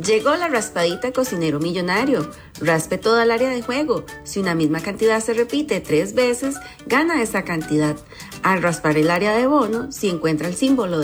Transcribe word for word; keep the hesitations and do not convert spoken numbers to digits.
Llegó la raspadita cocinero millonario. Raspe toda el área de juego. Si una misma cantidad se repite tres veces, gana esa cantidad. Al raspar el área de bono, si encuentra el símbolo